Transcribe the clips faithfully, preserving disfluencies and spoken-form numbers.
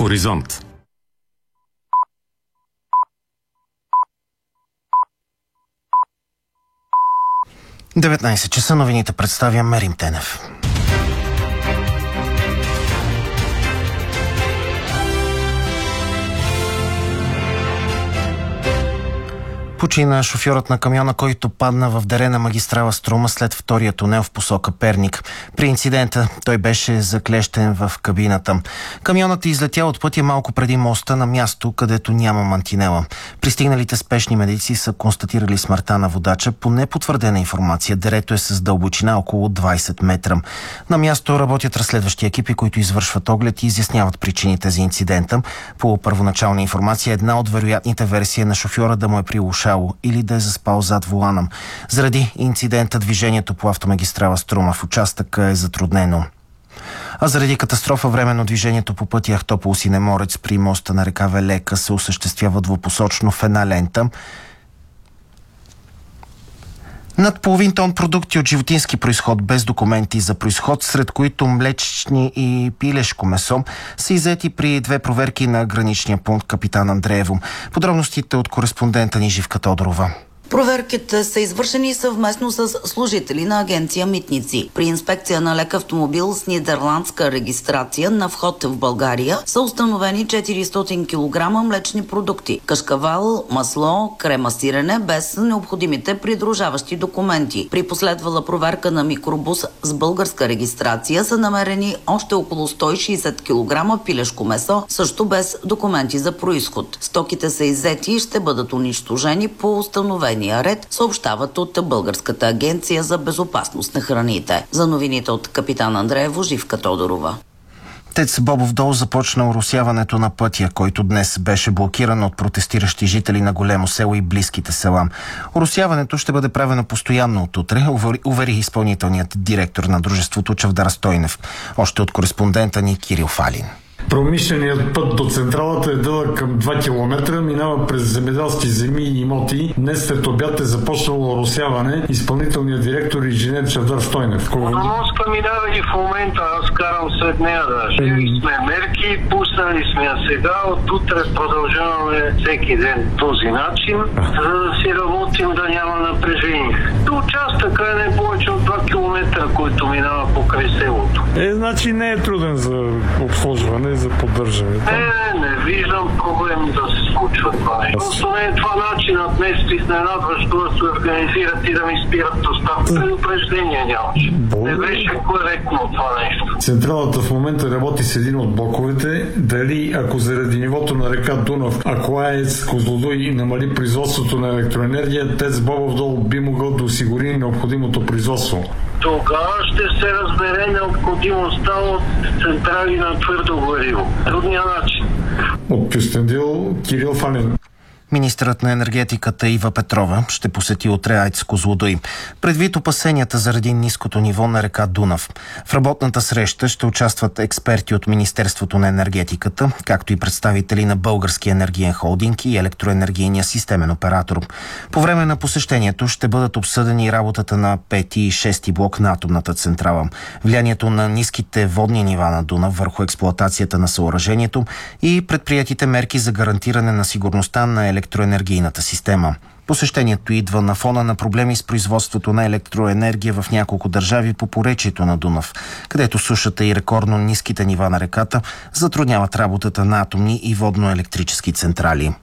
Хоризонт. деветнайсет часа, новините представя Мерим Тенев. Почина шофьорът на камиона, който падна в дерена магистрала Струма след втория тунел в посока Перник. При инцидента той беше заклещен в кабината. Камионът е излетял от пътя малко преди моста на място, където няма мантинела. Пристигналите спешни медици са констатирали смъртта на водача. По непотвърдена информация, дерето е с дълбочина около двайсет метра. На място работят разследващи екипи, които извършват оглед и изясняват причините за инцидента. По първоначална информация, една от вероятните версии е на шофьора да му е прилушал или да е заспал зад волана. Заради инцидента движението по автомагистрала Струма в участъка е затруднено. А заради катастрофа временно движението по пътя Ахтопол-Синеморец при моста на река Велека се осъществява двупосочно в една лента. Над половин тон продукти от животински произход без документи за произход, сред които млечни и пилешко месо, са иззети при две проверки на граничния пункт Капитан Андреево. Подробностите от кореспондента ни Живка Тодорова. Проверките са извършени съвместно с служители на агенция Митници. При инспекция на лек автомобил с нидерландска регистрация на вход в България са установени четиристотин килограма млечни продукти, кашкавал, масло, крема сирене без необходимите придружаващи документи. При последвала проверка на микробус с българска регистрация са намерени още около сто и шейсет килограма пилешко месо, също без документи за произход. Стоките са иззети и ще бъдат унищожени по установени ред, съобщават от Българската агенция за безопасност на храните. За новините от Капитан Андреево, Живка Тодорова. ТЕЦ Бобов дол започна оросяването на пътя, който днес беше блокиран от протестиращи жители на Големо село и близките села. Оросяването ще бъде правено постоянно от утре, увери изпълнителният директор на дружеството Чавдар Стойнев. Още от кореспондента ни Кирил Фалин. Промишленият път до централата е дълъг към два километра, минава през земеделски земи и имоти. Днес след обяд е започнало оросяване. Изпълнителният директор инженер Чавдар Стойнев. Моста минава и в момента, аз карам след нея даже. Сме мерки, пуснали сме я сега, от утре продължаваме всеки ден този начин, за да си работим, да няма напрежение. До участъка е не повече от два километра, който минава покрай селото. Е, значи не е труден за обслужване, за поддържане. Не, не виждам проблем да се случва това нещо. Просто не е това начинът днес изненадващо да се организират и да ми спират доставка. Предупреждение нямаше. Не беше коректно това нещо. Централата в момента работи с един от блоковете. Дали, ако заради нивото на река Дунав, ако АЕЦ Козлодуй намали производството на електроенергия, ТЕЦ Бобов дол би могъл да осигури необходимото производство. Тогава ще се разбере необходимостта от централи на твърдо гориво. Трудния начин. От Кюстендил, Кирил Фалин. Министърът на енергетиката Ива Петрова ще посети утре АЕЦ Козлодуй. Предвид опасенията заради ниското ниво на река Дунав. В работната среща ще участват експерти от Министерството на енергетиката, както и представители на Българския енергиен холдинг и електроенергийния системен оператор. По време на посещението ще бъдат обсъдени работата на пети и шести блок на атомната централа, влиянието на ниските водни нива на Дунав върху експлоатацията на съоръжението и предприятите мерки за гарантиране на сигурността на електроенергията електроенергийната система. Посещението идва на фона на проблеми с производството на електроенергия в няколко държави по поречието на Дунав, където сушата и рекордно ниските нива на реката затрудняват работата на атомни и водно-електрически централи.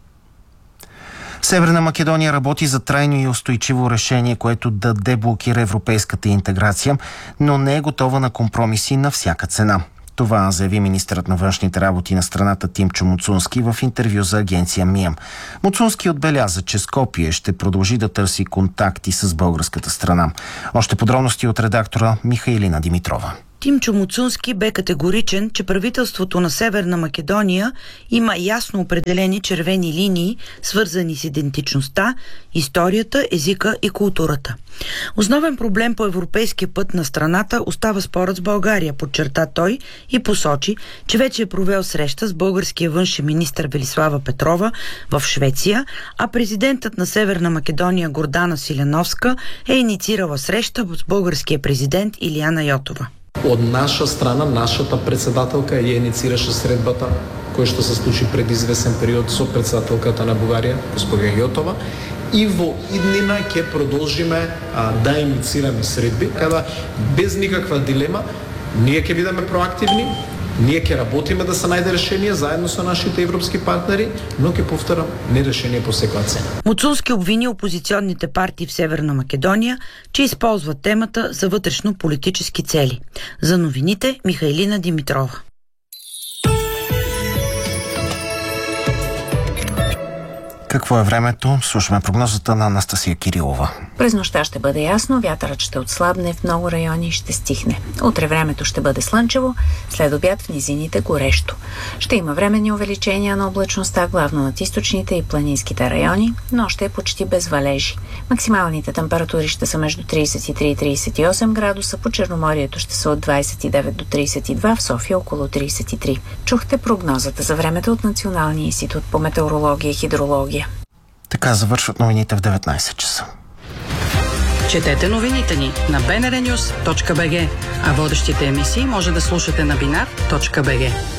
Северна Македония работи за трайно и устойчиво решение, което да деблокира европейската интеграция, но не е готова на компромиси на всяка цена. Това заяви министърът на външните работи на страната Тимчо Муцунски в интервю за агенция МИАМ. Муцунски отбеляза, че Скопие ще продължи да търси контакти с българската страна. Още подробности от редактора Михаилина Димитрова. Тимчо Муцунски бе категоричен, че правителството на Северна Македония има ясно определени червени линии, свързани с идентичността, историята, езика и културата. Основен проблем по европейския път на страната остава спорът с България, подчерта той и посочи, че вече е провел среща с българския външен министър Велислава Петрова в Швеция, а президентът на Северна Македония Гордана Силановска е инициирала среща с българския президент Илияна Йотова. От наша страна, нашата председателка я инициираше средбата, кој што се случи пред извесен период со председателката на Бугарија, госпожа Јотова. И во иднина ќе продолжиме а, да инициираме средби, када без никаква дилема ние ќе бидеме проактивни, ние ќе работиме да се најде решение заедно со нашите европски партнери, но ќе повторам, не решение по секоја цена. Муцунски обвини опозиционните партии в Северна Македония, че използват темата за вътрешно-политически цели. За новините Михайлина Димитрова. Какво е времето? Слушаме прогнозата на Анастасия Кирилова. През нощта ще бъде ясно, вятърът ще отслабне в много райони и ще стихне. Утре времето ще бъде слънчево, след обяд в низините горещо. Ще има временни увеличения на облачността, главно над източните и планинските райони, но ще е почти без валежи. Максималните температури ще са между тридесет и три и тридесет и осем градуса, по Черноморието ще са от двадесет и девет до тридесет и два, в София около тридесет и три. Чухте прогнозата за времето от Националния институт по метеорология и хидрология. Така завършват новините в деветнадесет часа. Четете новините ни на би ен ар нюс точка би джи, а водещите емисии може да слушате на бинар точка би джи.